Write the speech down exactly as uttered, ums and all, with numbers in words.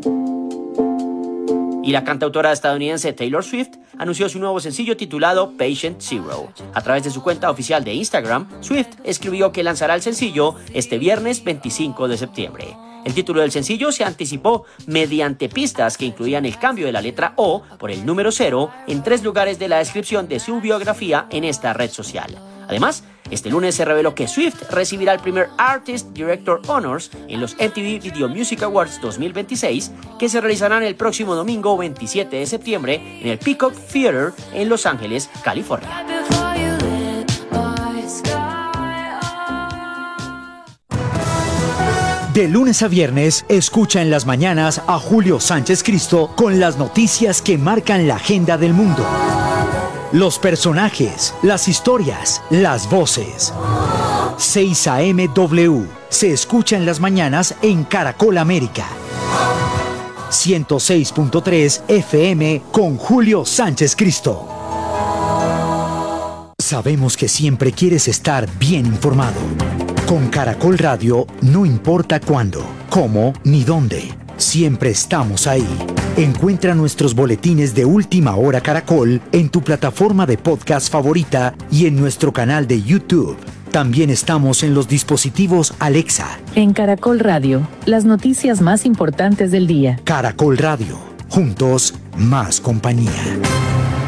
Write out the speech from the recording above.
Y la cantautora estadounidense Taylor Swift anunció su nuevo sencillo titulado Patient Zero. A través de su cuenta oficial de Instagram, Swift escribió que lanzará el sencillo este viernes veinticinco de septiembre. El título del sencillo se anticipó mediante pistas que incluían el cambio de la letra O por el número cero en tres lugares de la descripción de su biografía en esta red social. Además, este lunes se reveló que Swift recibirá el primer Artist Director Honors en los M T V Video Music Awards dos mil veintiséis, que se realizarán el próximo domingo veintisiete de septiembre en el Peacock Theater en Los Ángeles, California. De lunes a viernes, escucha en las mañanas a Julio Sánchez Cristo con las noticias que marcan la agenda del mundo. Los personajes, las historias, las voces. seis A M W se escucha en las mañanas en Caracol América. ciento seis punto tres F M con Julio Sánchez Cristo. Sabemos que siempre quieres estar bien informado. Con Caracol Radio, no importa cuándo, cómo ni dónde, siempre estamos ahí. Encuentra nuestros boletines de Última Hora Caracol en tu plataforma de podcast favorita y en nuestro canal de YouTube. También estamos en los dispositivos Alexa. En Caracol Radio, las noticias más importantes del día. Caracol Radio, juntos, más compañía.